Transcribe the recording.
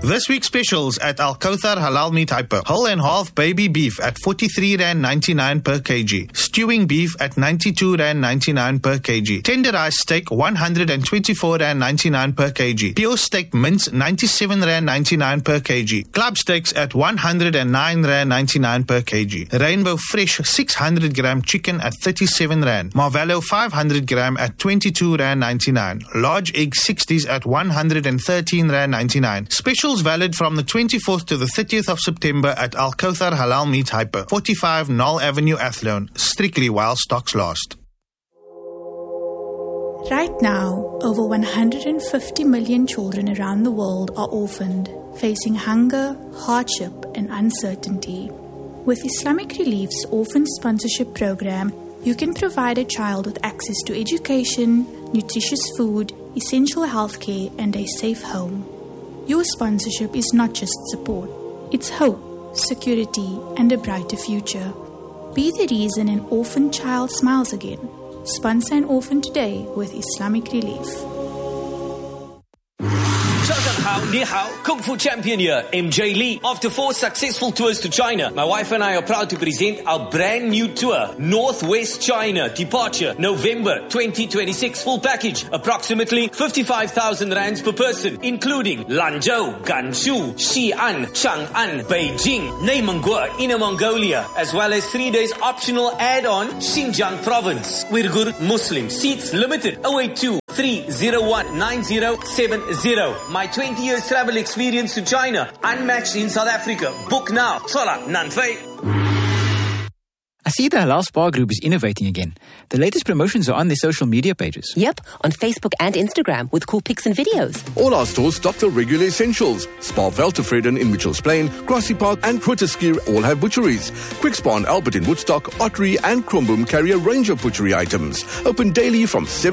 This week's specials at Al Kauthar Halal Meat Hyper. Whole and half baby beef at 43 Rand 99 per kg. Stewing beef at 92 Rand 99 per kg. Tenderized steak 124 Rand 99 per kg. Pure steak mince 97 Rand 99 per kg. Club steaks at 109 Rand 99 per kg. Rainbow Fresh 600 gram chicken at 37 Rand. Marvello 500 gram at 22 Rand 99. Large egg 60s at 113 Rand 99. Specials valid from the 24th to the 30th of September at Al Kauthar Halal Meat Hyper, 45 Knoll Avenue, Athlone. Strictly while stocks last. Right now, over 150 million children around the world are orphaned, facing hunger, hardship, and uncertainty. With Islamic Relief's Orphan Sponsorship Program, you can provide a child with access to education, nutritious food, essential healthcare, and a safe home. Your sponsorship is not just support, it's hope, security, and a brighter future. Be the reason an orphan child smiles again. Sponsor an orphan today with Islamic Relief. 早上好，你好， Kung Fu champion here, MJ Lee. After 4 successful tours to China, my wife and I are proud to present our brand new tour, Northwest China, departure November 2026, full package, approximately 55,000 rands per person, including Lanzhou, Gansu, Xi'an, Chang'an, Beijing,内蒙古, Inner Mongolia, as well as 3 days optional add-on Xinjiang province. Uyghur Muslim, seats limited, 082-301-9070. My 20 years travel experience to China, unmatched in South Africa. Book now. Sola Nanfei. I see the Halal Spa Group is innovating again. The latest promotions are on their social media pages. Yep, on Facebook and Instagram with cool pics and videos. All our stores stock the regular essentials. Spa Veltevreden in Mitchells Plain, Grassy Park and Grooteskier all have butcheries. Quick Spa and Albert in Woodstock, Ottery and Kromboom carry a range of butchery items. Open daily from 7